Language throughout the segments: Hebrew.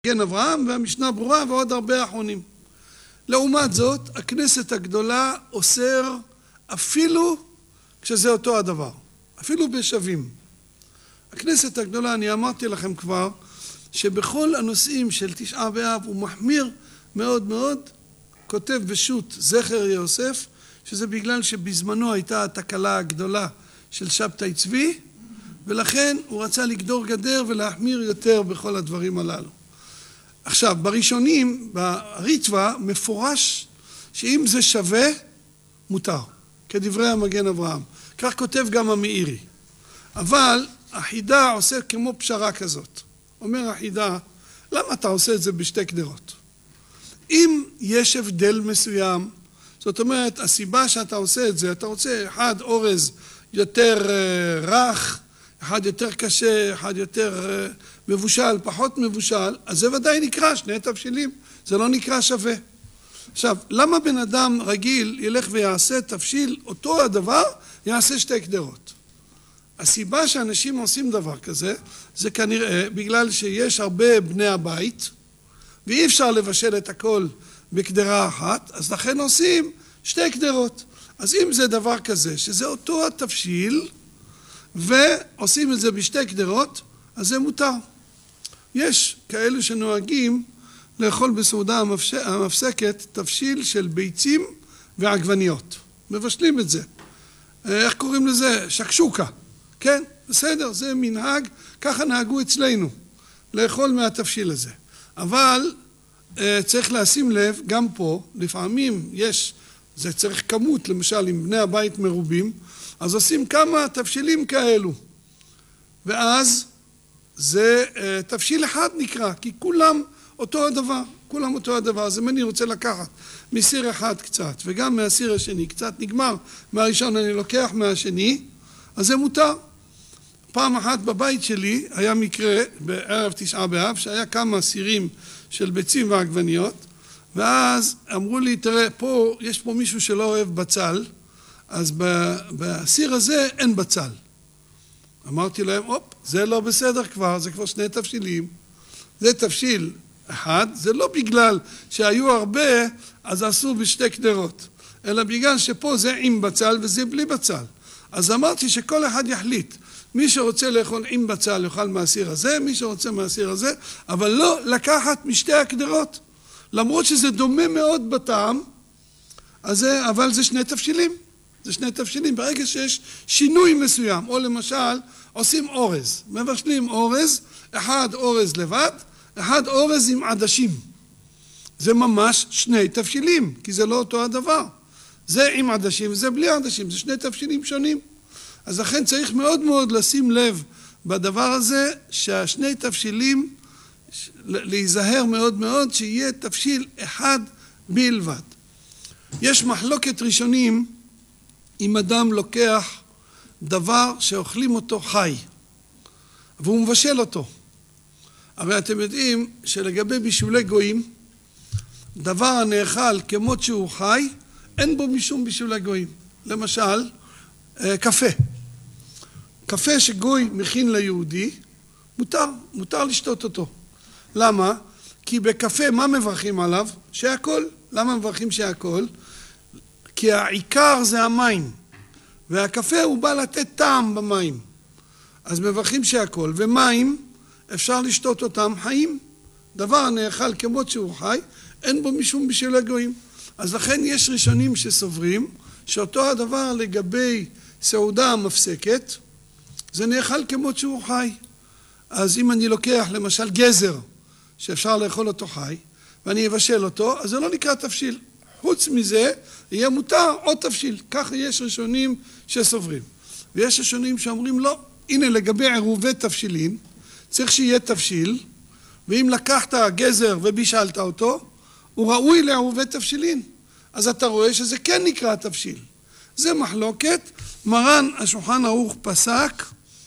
מגן אברהם והמשנה ברורה ועוד הרבה אחרונים. לעומת זאת, הכנסת הגדולה אוסר אפילו כשזה אותו הדבר, אפילו בשווים. הכנסת הגדולה, אני אמרתי לכם כבר, שבכל הנושאים של תשעה באב הוא מחמיר מאוד מאוד, כותב בשו"ת זכר יוסף, שזה בגלל שבזמנו הייתה התקלה הגדולה של שבתאי צבי, ולכן הוא רצה לגדור גדר ולהחמיר יותר בכל הדברים הללו. עכשיו, בראשונים, בריטווה, מפורש שאם זה שווה, מותר, כדברי המגן אברהם. כך כותב גם המאירי. אבל החידה עושה כמו פשרה כזאת. אומר החידה, למה אתה עושה את זה בשתי קדרות? אם יש הבדל מסוים, זאת אומרת, הסיבה שאתה עושה את זה, אתה רוצה אחד אורז יותר רך, אחד יותר קשה, אחד יותר מבושל, פחות מבושל, אז זה ודאי נקרא שני תבשילים, זה לא נקרא שווה. עכשיו, למה בן אדם רגיל ילך ויעשה תבשיל אותו הדבר, יעשה שתי קדרות? הסיבה שאנשים עושים דבר כזה, זה כנראה בגלל שיש הרבה בני הבית, ואי אפשר לבשל את הכל בקדרה אחת, אז לכן עושים שתי קדרות. אז אם זה דבר כזה, שזה אותו התבשיל, ועושים את זה בשתי קדרות, אז זה מותר. יש כאלה שנוהגים לאכול בסעודה המפסקת תבשיל של ביצים ועגבניות. מבשלים את זה. איך קוראים לזה? שקשוקה. כן, בסדר, זה מנהג, ככה נהגו אצלנו, לאכול מהתבשיל הזה. אבל צריך לשים לב, גם פה, לפעמים יש, זה צריך כמות, למשל, אם בני הבית מרובים, אז עושים כמה תבשילים כאלו. ואז זה תבשיל אחד נקרא, כי כולם אותו הדבר, כולם אותו הדבר. אז אם אני רוצה לקחת מסיר אחד קצת, וגם מהסיר השני קצת, נגמר מהראשון אני לוקח מהשני, אז זה מותר. פעם אחת בבית שלי היה מקרה בערב תשעה באב, שהיה כמה סירים של ביצים ועגבניות, ואז אמרו לי, תראה, פה, יש פה מישהו שלא אוהב בצל, אז בסיר הזה אין בצל. אמרתי להם, זה לא בסדר כבר, זה כבר שני תבשילים. זה תבשיל אחד, זה לא בגלל שהיו הרבה, אז עשו בשתי קדרות, אלא בגלל שפה זה עם בצל וזה בלי בצל. אז אמרתי שכל אחד יחליט, מי שרוצה לאכול עם בצל יאכל מהסיר הזה, מי שרוצה מהסיר הזה, אבל לא לקחת משתי הקדרות. למרות שזה דומה מאוד בטעם, אבל זה שני תבשילים. זה שני תבשילים. ברגע שיש שינוי מסוים, או למשל עושים אורז, מבשלים אורז, אחד אורז לבד, אחד אורז עם עדשים. זה ממש שני תבשילים, כי זה לא אותו הדבר. זה עם עדשים וזה בלי עדשים, זה שני תבשילים שונים. אז לכן צריך מאוד מאוד לשים לב בדבר הזה, שהשני תבשילים, להיזהר מאוד מאוד, שיהיה תבשיל אחד בלבד. יש מחלוקת ראשונים, אם אדם לוקח דבר שאוכלים אותו חי, והוא מבשל אותו. הרי אתם יודעים שלגבי בישולי גויים, דבר הנאכל כמות שהוא חי, אין בו משום בישולי גויים. למשל, קפה. קפה שגוי מכין ליהודי, מותר לשתות אותו. למה? כי בקפה מה מברכים עליו? שהכל. למה מברכים שהכל? כי העיקר זה המים, והקפה הוא בא לתת טעם במים. אז מברכים שהכל, ומים אפשר לשתות אותם חיים. דבר נאכל כמות שהוא חי, אין בו משום בישולי גויים. אז לכן יש ראשונים שסוברים שאותו הדבר לגבי סעודה המפסקת, זה נאכל כמות שהוא חי. אז אם אני לוקח למשל גזר, שאפשר לאכול אותו חי, ואני אבשל אותו, אז זה לא נקרא תבשיל. חוץ מזה, יהיה מותר עוד תבשיל. ככה יש ראשונים שסוברים. ויש ראשונים שאומרים לא, הנה לגבי עירובי תבשילין, צריך שיהיה תבשיל, ואם לקחת גזר ובישלת אותו, הוא ראוי לעירובי תבשילין. אז אתה רואה שזה כן נקרא תבשיל. זה מחלוקת. מרן השולחן ערוך פסק,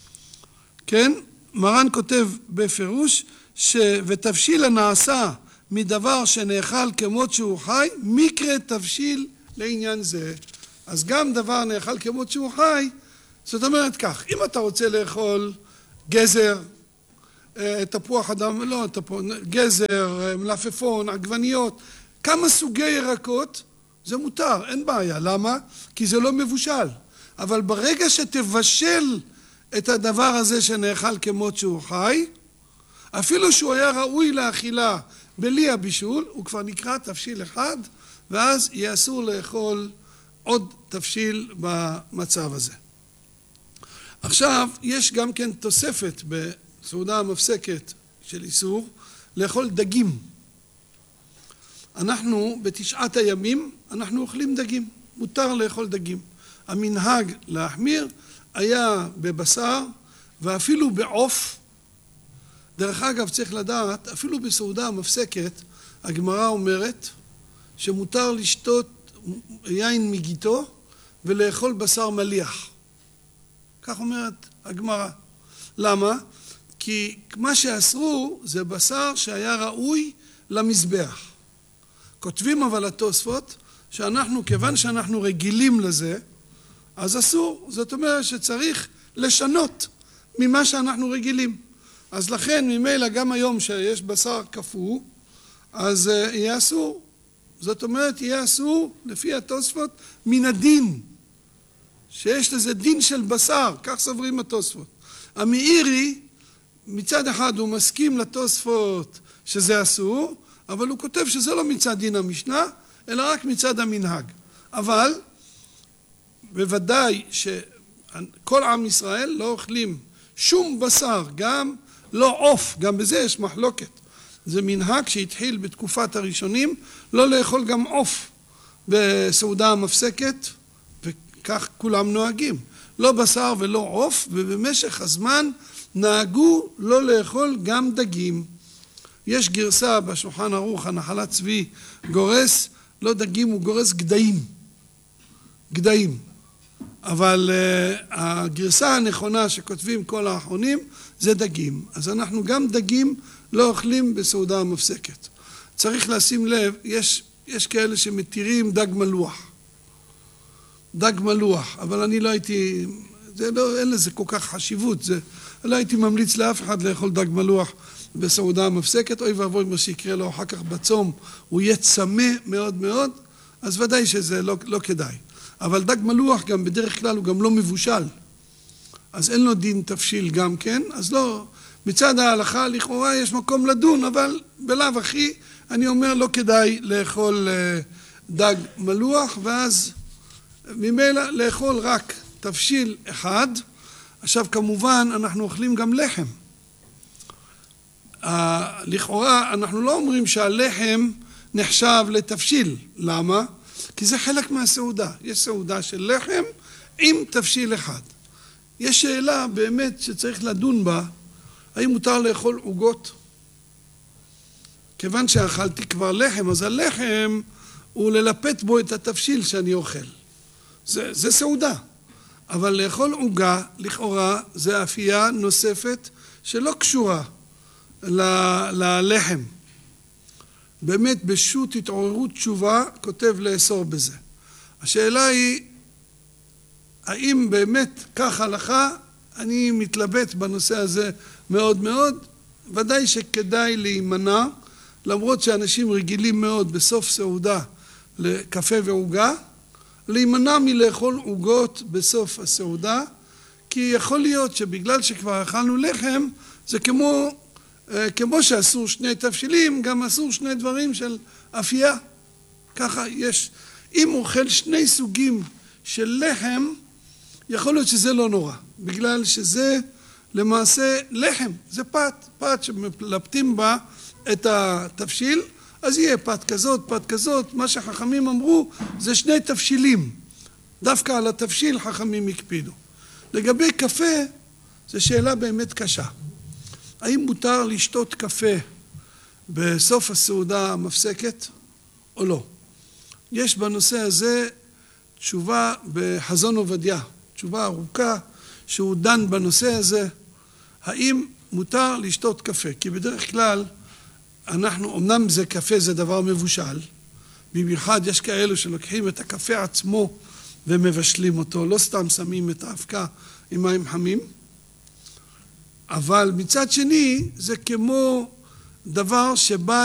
כן? מרן כותב בפירוש, ותבשיל הנעשה מדבר שנאכל כמות שהוא חי, מקרה תבשיל לעניין זה. אז גם דבר נאכל כמות שהוא חי, זאת אומרת כך, אם אתה רוצה לאכול גזר, תפוח אדם, לא, גזר, מלפפון, עגבניות, כמה סוגי ירקות, זה מותר, אין בעיה. למה? כי זה לא מבושל. אבל ברגע שתבשל את הדבר הזה שנאכל כמות שהוא חי, אפילו שהוא היה ראוי לאכילה בלי הבישול, הוא כבר נקרא תבשיל אחד, ואז יהיה אסור לאכול עוד תבשיל במצב הזה. עכשיו, יש גם כן תוספת בסעודה המפסקת של איסור, לאכול דגים. אנחנו בתשעת הימים, אנחנו אוכלים דגים, מותר לאכול דגים. המנהג להחמיר היה בבשר ואפילו בעוף. דרך אגב, צריך לדעת, אפילו בסעודה המפסקת, הגמרא אומרת שמותר לשתות יין מגיתו ולאכול בשר מליח. כך אומרת הגמרא. למה? כי מה שאסרו זה בשר שהיה ראוי למזבח. כותבים אבל התוספות שאנחנו, כיוון שאנחנו רגילים לזה, אז אסור. זאת אומרת שצריך לשנות ממה שאנחנו רגילים. אז לכן ממילא גם היום שיש בשר קפוא, אז יהיה אסור. זאת אומרת יהיה אסור לפי התוספות מן הדין. שיש לזה דין של בשר, כך סוברים התוספות. המאירי, מצד אחד הוא מסכים לתוספות שזה אסור, אבל הוא כותב שזה לא מצד דין המשנה, אלא רק מצד המנהג. אבל בוודאי שכל עם ישראל לא אוכלים שום בשר, גם לא עוף, גם בזה יש מחלוקת. זה מנהג שהתחיל בתקופת הראשונים, לא לאכול גם עוף בסעודה המפסקת, וכך כולם נוהגים. לא בשר ולא עוף, ובמשך הזמן נהגו לא לאכול גם דגים. יש גרסה בשולחן ערוך, הנחלת צבי גורס, לא דגים, הוא גורס גדיים. גדיים. אבל הגרסה הנכונה שכותבים כל האחרונים זה דגים. אז אנחנו גם דגים לא אוכלים בסעודה המפסקת. צריך לשים לב, יש כאלה שמתירים דג מלוח. דג מלוח, אבל אני לא הייתי, אין לזה כל כך חשיבות, לא הייתי ממליץ לאף אחד לאכול דג מלוח בסעודה המפסקת, אוי ואבוי מה שיקרה לו אחר כך בצום, הוא יהיה צמא מאוד מאוד, אז ודאי שזה לא כדאי. אבל דג מלוח גם בדרך כלל הוא גם לא מבושל, אז אין לו דין תבשיל גם כן, אז לא, מצד ההלכה לכאורה יש מקום לדון, אבל בלאו הכי אני אומר לא כדאי לאכול דג מלוח, ואז ממילא לאכול רק תבשיל אחד. עכשיו כמובן אנחנו אוכלים גם לחם. לכאורה אנחנו לא אומרים שהלחם נחשב לתבשיל. למה? כי זה חלק מהסעודה. יש סעודה של לחם עם תבשיל אחד. יש שאלה באמת שצריך לדון בה, האם מותר לאכול עוגות? כיוון שאכלתי כבר לחם, אז הלחם הוא ללפת בו את התבשיל שאני אוכל. זה סעודה. אבל לאכול עוגה, לכאורה, זה אפייה נוספת שלא קשורה ללחם. באמת בשו"ת התעוררות תשובה כותב לאסור בזה. השאלה היא, האם באמת כך הלכה? אני מתלבט בנושא הזה מאוד מאוד. ודאי שכדאי להימנע, למרות שאנשים רגילים מאוד בסוף סעודה לקפה ועוגה, להימנע מלאכול עוגות בסוף הסעודה, כי יכול להיות שבגלל שכבר אכלנו לחם, זה כמו שאסור שני תבשילים, גם אסור שני דברים של אפייה. ככה יש. אם אוכל שני סוגים של לחם, יכול להיות שזה לא נורא, בגלל שזה למעשה לחם, זה פת שמלפתים בה את התבשיל, אז יהיה פת כזאת, מה שחכמים אמרו זה שני תבשילים. דווקא על התבשיל חכמים הקפידו. לגבי קפה, זו שאלה באמת קשה. האם מותר לשתות קפה בסוף הסעודה המפסקת או לא? יש בנושא הזה תשובה בחזון עובדיה, תשובה ארוכה שהוא דן בנושא הזה, האם מותר לשתות קפה? כי בדרך כלל אנחנו, אמנם זה קפה זה דבר מבושל, במיוחד יש כאלו שלוקחים את הקפה עצמו ומבשלים אותו, לא סתם שמים את האבקה עם מים חמים, אבל מצד שני זה כמו דבר שבא